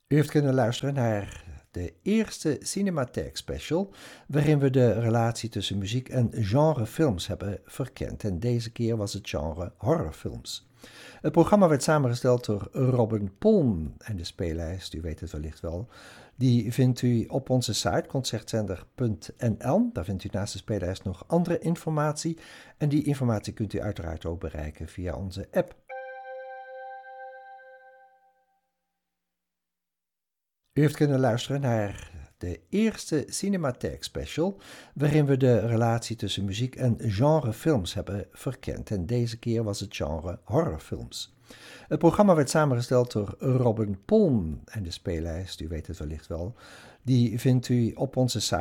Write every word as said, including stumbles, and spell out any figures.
U heeft kunnen luisteren naar de eerste Cinematheek Special, waarin we de relatie tussen muziek en genrefilms hebben verkend. En deze keer was het genre horrorfilms. Het programma werd samengesteld door Robin Polm en de speellijst, u weet het wellicht wel, die vindt u op onze site concertzender punt n l. Daar vindt u naast de speellijst nog andere informatie en die informatie kunt u uiteraard ook bereiken via onze app. U heeft kunnen luisteren naar de eerste Cinematheek Special, waarin we de relatie tussen muziek en genrefilms hebben verkend. En deze keer was het genre horrorfilms. Het programma werd samengesteld door Robin Polm en de speellijst, u weet het wellicht wel, die vindt u op onze site